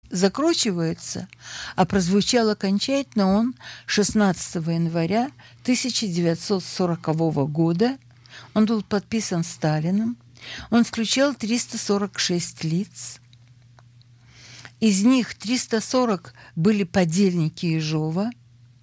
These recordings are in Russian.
закручивается, а прозвучал окончательно он 16 января 1940 года. Он был подписан Сталиным. Он включал 346 лиц. Из них 340 были подельники Ежова,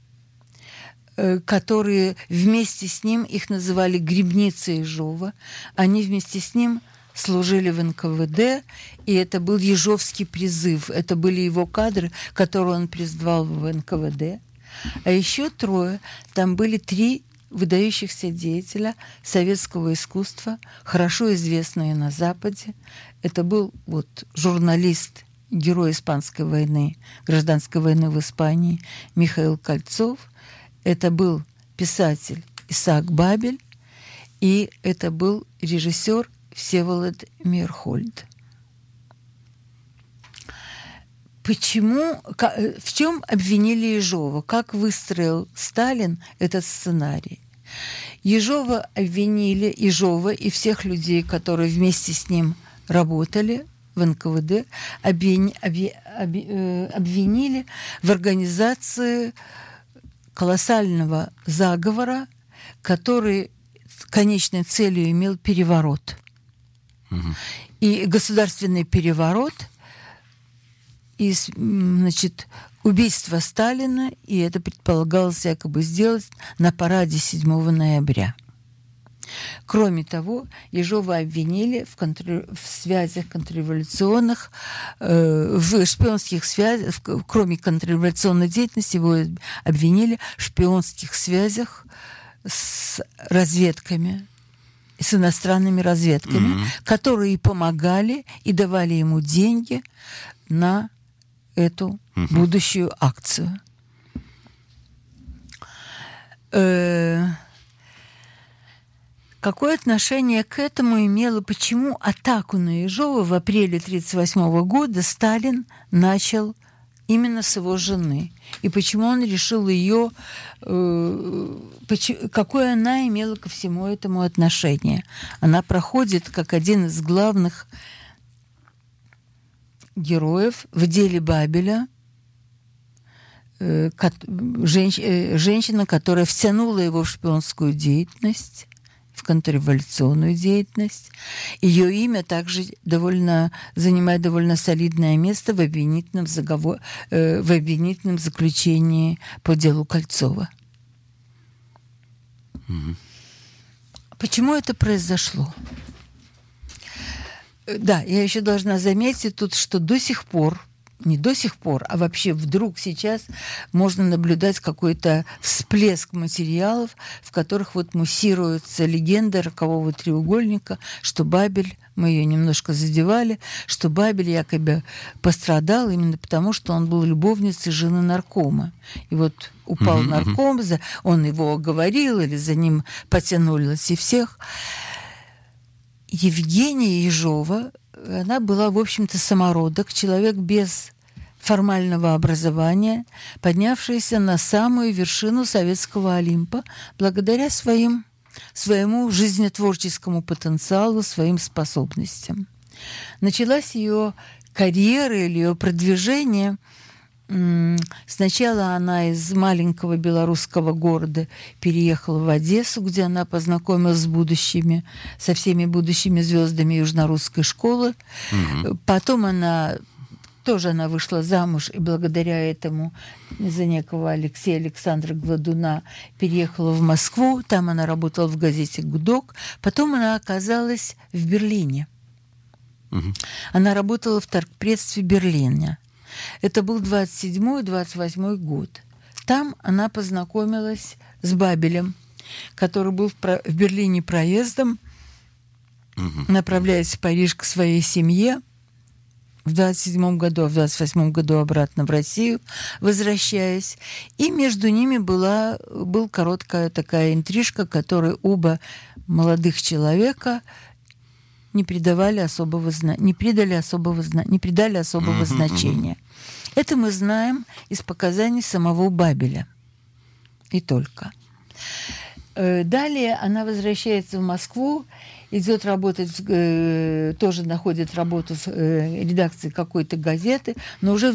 которые вместе с ним, их называли грибницы Ежова, они вместе с ним служили в НКВД, и это был ежовский призыв. Это были его кадры, которые он призвал в НКВД. А еще трое, там были 3 выдающихся деятеля советского искусства, хорошо известные на Западе. Это был журналист, герой Испанской войны, гражданской войны в Испании Михаил Кольцов. Это был писатель Исаак Бабель, и это был режиссер Всеволод Мейерхольд. Почему, в чем обвинили Ежова? Как выстроил Сталин этот сценарий? Ежова обвинили, Ежова и всех людей, которые вместе с ним работали в НКВД, обвинили в организации колоссального заговора, который конечной целью имел переворот. И государственный переворот, и, убийство Сталина, и это предполагалось якобы сделать на параде 7 ноября. Кроме того, Ежова обвинили в связях контрреволюционных, в шпионских связях, кроме контрреволюционной деятельности, его обвинили в шпионских связях с разведками, с иностранными разведками, которые помогали и давали ему деньги на эту будущую акцию. Какое отношение к этому имело, почему атаку на Ежова в апреле 1938 года Сталин начал именно с его жены? И почему он решил ее... какое она имела ко всему этому отношение? Она проходит как один из главных героев в деле Бабеля, женщина, которая втянула его в шпионскую деятельность, в контрреволюционную деятельность. Ее имя также занимает довольно солидное место в обвинительном заключении по делу Кольцова. Почему это произошло? Да, я еще должна заметить тут, что до сих пор, не до сих пор, а вообще вдруг сейчас можно наблюдать какой-то всплеск материалов, в которых муссируется легенда рокового треугольника, что Бабель, мы ее немножко задевали, что Бабель якобы пострадал именно потому, что он был любовницей жены наркома. И упал нарком, он его оговорил, или за ним потянулись и всех. Евгения Ежова, она была, в общем-то, самородок, человек без формального образования, поднявшаяся на самую вершину советского Олимпа благодаря своему жизнетворческому потенциалу, своим способностям. Началась ее карьера или ее продвижение. Сначала она из маленького белорусского города переехала в Одессу, где она познакомилась со всеми будущими звездами южнорусской школы. Потом она вышла замуж, и благодаря этому за некого Алексея Александра Гладуна переехала в Москву. Там она работала в газете «Гудок». Потом она оказалась в Берлине. Она работала в торгпредстве Берлина. Это был 27-28 год. Там она познакомилась с Бабелем, который был в Берлине проездом, направляясь в Париж к своей семье в 27 году, а в 28 году обратно в Россию, возвращаясь. И между ними была короткая такая интрижка, которой оба молодых человека не придали особого значения. Это мы знаем из показаний самого Бабеля. И только. Далее она возвращается в Москву, идет работать, тоже находит работу в редакции какой-то газеты, но уже